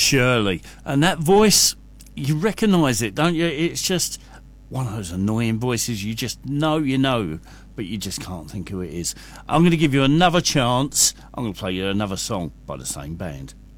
Shirley. And that voice, you recognise it, don't you? It's just one of those annoying voices you just know, but you just can't think who it is. I'm going to give you another chance. I'm going to play you another song by the same band.